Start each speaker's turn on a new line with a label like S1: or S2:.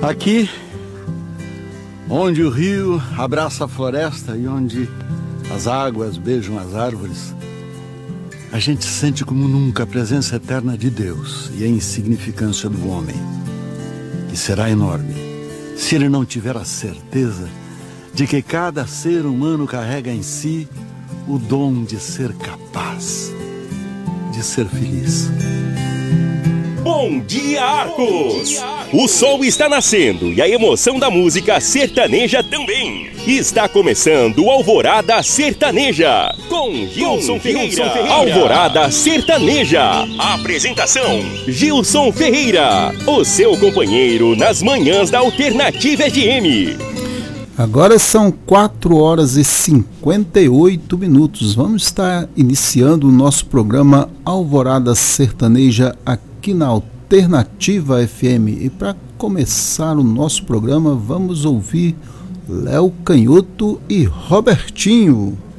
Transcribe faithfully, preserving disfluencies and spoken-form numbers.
S1: Aqui, onde o rio abraça a floresta e onde as águas beijam as árvores, a gente sente como nunca a presença eterna de Deus e a insignificância do homem, que será enorme se ele não tiver a certeza de que cada ser humano carrega em si o dom de ser capaz de ser feliz.
S2: Bom dia, Arcos! O sol está nascendo e a emoção da música sertaneja também. Está começando o Alvorada Sertaneja com Gilson Ferreira. Alvorada Sertaneja. Apresentação: Gilson Ferreira, o seu companheiro nas manhãs da Alternativa F M.
S3: Agora são quatro horas e cinquenta e oito minutos. Vamos estar iniciando o nosso programa Alvorada Sertaneja aqui na Alternativa F M. E para começar o nosso programa, vamos ouvir Léo Canhoto e Robertinho.